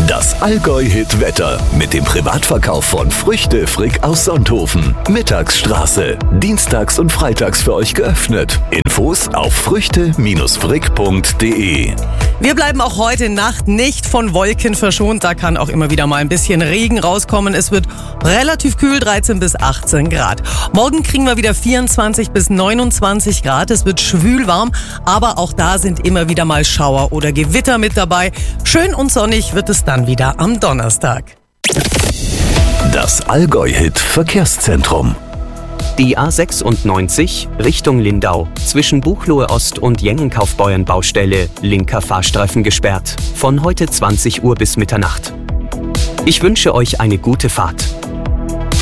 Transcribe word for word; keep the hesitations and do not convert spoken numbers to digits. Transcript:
Das Allgäu-Hit-Wetter mit dem Privatverkauf von Früchte Frick aus Sonthofen. Mittagsstraße. Dienstags und freitags für euch geöffnet. Infos auf früchte frick punkt de. Wir bleiben auch heute Nacht nicht von Wolken verschont. Da kann auch immer wieder mal ein bisschen Regen rauskommen. Es wird relativ kühl, dreizehn bis achtzehn Grad. Morgen kriegen wir wieder vierundzwanzig bis neunundzwanzig Grad. Es wird schwül warm, aber auch da sind immer wieder mal Schauer oder Gewitter mit dabei. Schön und sonnig wird es dann wieder am Donnerstag. Das Allgäu-Hit Verkehrszentrum. Die A sechsundneunzig Richtung Lindau zwischen Buchloe Ost und Jengenkaufbeuern-Baustelle, linker Fahrstreifen gesperrt, von heute zwanzig Uhr bis Mitternacht. Ich wünsche euch eine gute Fahrt.